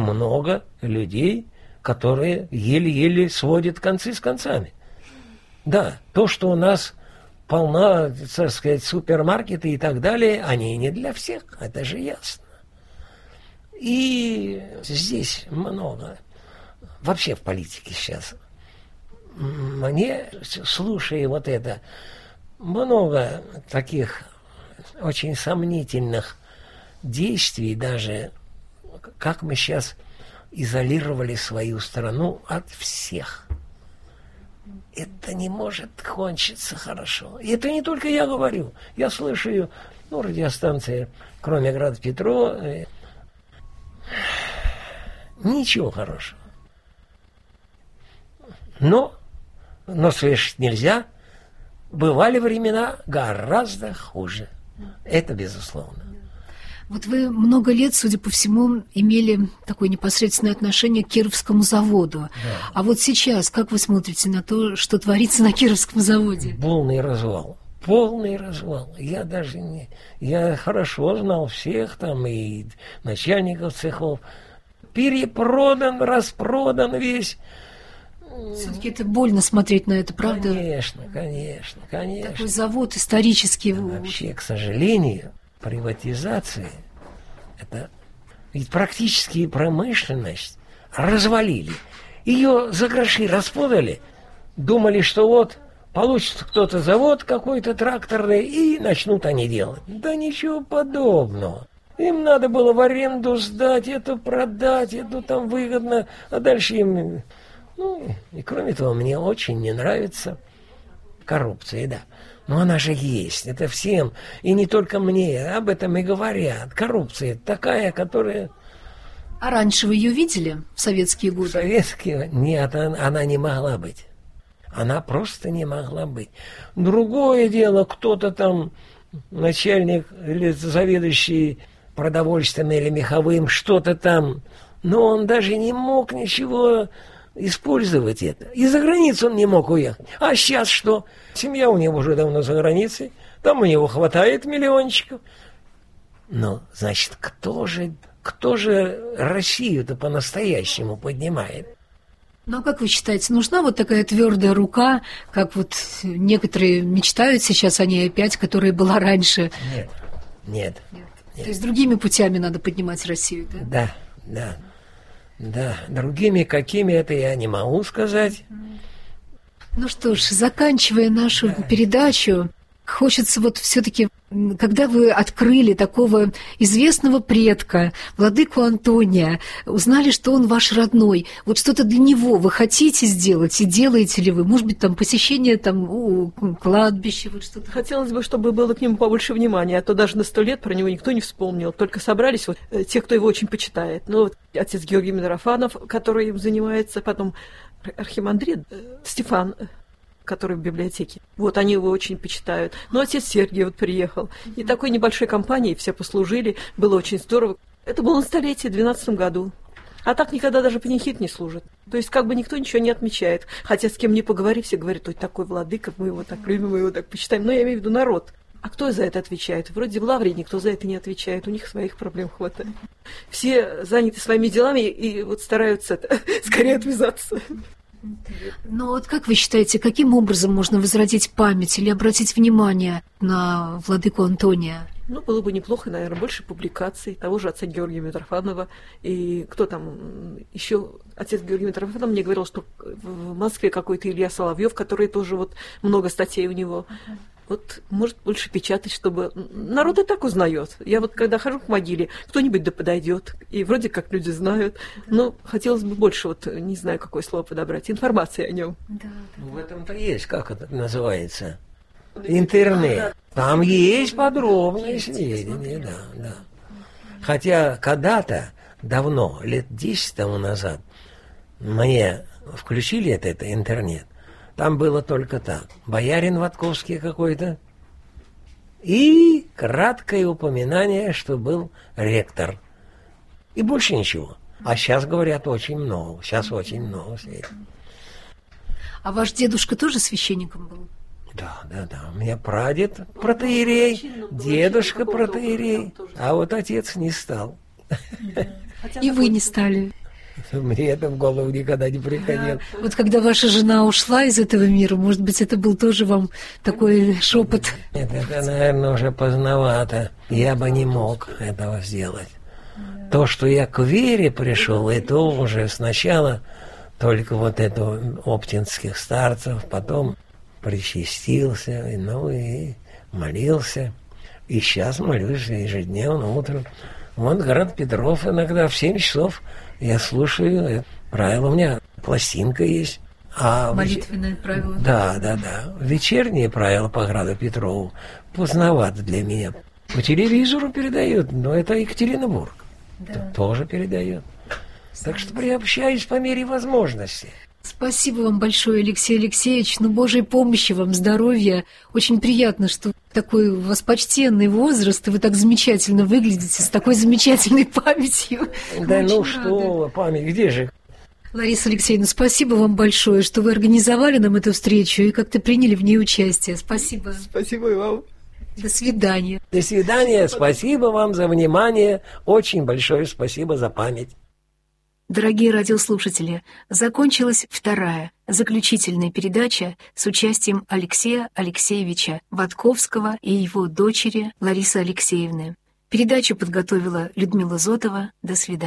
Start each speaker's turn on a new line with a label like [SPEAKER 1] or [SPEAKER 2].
[SPEAKER 1] много людей, которые еле-еле сводят концы с концами. Да, то, что у нас полна, так сказать, супермаркеты и так далее, они не для всех, это же ясно. И здесь много, вообще в политике сейчас, мне, слушая вот это, много таких очень сомнительных действий, даже как мы сейчас изолировали свою страну от всех. Это не может кончиться хорошо. И это не только я говорю. Я слышу, радиостанции, кроме Град Петро, ничего хорошего. Но слышать нельзя. Бывали времена гораздо хуже. Это безусловно.
[SPEAKER 2] Вот вы много лет, судя по всему, имели такое непосредственное отношение к Кировскому заводу. Да. А вот сейчас, как вы смотрите на то, что творится на Кировском заводе?
[SPEAKER 1] Полный развал. Полный развал. Я даже не... Я хорошо знал всех там и начальников цехов. Перепродан, распродан весь.
[SPEAKER 2] Все-таки это больно смотреть на это, правда?
[SPEAKER 1] Конечно.
[SPEAKER 2] Такой завод исторический.
[SPEAKER 1] Да, вообще, к сожалению, приватизация, это ведь практически промышленность развалили. Ее за гроши распродали, думали, что вот получится кто-то завод какой-то тракторный, и начнут они делать. Да ничего подобного. Им надо было в аренду сдать, это продать, это там выгодно, а дальше им... и кроме того, мне очень не нравится коррупция, да. Но она же есть, это всем, и не только мне, об этом и говорят. Коррупция такая, которая...
[SPEAKER 2] А раньше вы ее видели в советские годы?
[SPEAKER 1] В советские? Нет, она не могла быть. Она просто не могла быть. Другое дело, кто-то там, начальник или заведующий продовольствием или меховым, что-то там, но он даже не мог ничего... использовать это. И за границу он не мог уехать. А сейчас что? Семья у него уже давно за границей. Там у него хватает миллиончиков. Ну, значит, кто же Россию-то по-настоящему поднимает?
[SPEAKER 2] Ну, а как вы считаете, нужна вот такая твердая рука, как вот некоторые мечтают сейчас о ней опять, которая была раньше?
[SPEAKER 1] Нет.
[SPEAKER 2] То есть другими путями надо поднимать Россию, да?
[SPEAKER 1] Да, другими какими, это я не могу сказать.
[SPEAKER 2] Ну что ж, заканчивая нашу передачу, хочется вот все-таки, когда вы открыли такого известного предка, владыку Антония, узнали, что он ваш родной, вот что-то для него вы хотите сделать и делаете ли вы? Может быть, там посещение там кладбища, вот что-то?
[SPEAKER 3] Хотелось бы, чтобы было к нему побольше внимания, а то даже на 100 лет про него никто не вспомнил, только собрались вот те, кто его очень почитает. Ну вот отец Георгий Митрофанов, который им занимается, потом архимандрит Стефан, который в библиотеке. Вот, они его очень почитают. Ну, отец Сергий вот приехал. И такой небольшой компанией все послужили. Было очень здорово. Это было на столетие, в 12 году. А так никогда даже панихид не служит. То есть как бы никто ничего не отмечает. Хотя с кем ни поговори, все говорят, ой, такой владыка, мы его так любим, мы его так почитаем. Но я имею в виду народ. А кто за это отвечает? Вроде в Лавре никто за это не отвечает. У них своих проблем хватает. Все заняты своими делами и вот стараются скорее отвязаться.
[SPEAKER 2] Ну вот как вы считаете, каким образом можно возродить память или обратить внимание на владыку Антония?
[SPEAKER 3] Ну, было бы неплохо, наверное, больше публикаций того же отца Георгия Митрофанова. И кто там еще? Отец Георгий Митрофанов мне говорил, что в Москве какой-то Илья Соловьев, который тоже вот много статей у него. Вот, может, больше печатать, чтобы... Народ и так узнает. Я вот, когда хожу к могиле, кто-нибудь да подойдет. И вроде как люди знают. Но хотелось бы больше, вот, не знаю, какое слово подобрать, информации о нем.
[SPEAKER 2] Да.
[SPEAKER 1] В этом-то есть, как это называется? Интернет. Там есть подробные сведения, да. Хотя когда-то, давно, лет 10 тому назад, мне включили это интернет. Там было только так. Боярин Ватковский какой-то. И краткое упоминание, что был ректор. И больше ничего. А сейчас, говорят, очень много. Сейчас очень много светит.
[SPEAKER 2] А ваш дедушка тоже священником был?
[SPEAKER 1] Да. У меня прадед протоиерей, дедушка протоиерей. А вот отец не стал.
[SPEAKER 2] И вы не стали.
[SPEAKER 1] Мне это в голову никогда не приходило.
[SPEAKER 2] Да. Вот когда ваша жена ушла из этого мира, может быть, это был тоже вам такой шепот?
[SPEAKER 1] Нет, это, наверное, уже поздновато. Я бы не мог этого сделать. То, что я к вере пришел, это уже сначала только вот это оптинских старцев, потом причастился, и молился. И сейчас молюсь ежедневно утром. Вот город Петров иногда в 7 часов я слушаю. Правило, у меня пластинка есть.
[SPEAKER 2] Молитвенное правило.
[SPEAKER 1] Да. Вечерние правила по граду Петрову поздновато для меня. По телевизору передают, но это Екатеринбург.
[SPEAKER 2] Да.
[SPEAKER 1] Тоже передает. Так что приобщаюсь по мере возможности.
[SPEAKER 2] Спасибо вам большое, Алексей Алексеевич. Божьей помощи вам, здоровья. Очень приятно, что такой у вас почтенный возраст, и вы так замечательно выглядите, с такой замечательной памятью.
[SPEAKER 1] Да ну что, память, где же?
[SPEAKER 2] Лариса Алексеевна, спасибо вам большое, что вы организовали нам эту встречу и как-то приняли в ней участие. Спасибо.
[SPEAKER 3] Спасибо и вам.
[SPEAKER 2] До свидания.
[SPEAKER 1] До свидания. Спасибо вам за внимание. Очень большое спасибо за память.
[SPEAKER 2] Дорогие радиослушатели, закончилась вторая, заключительная передача с участием Алексея Алексеевича Ватковского и его дочери Ларисы Алексеевны. Передачу подготовила Людмила Зотова. До свидания.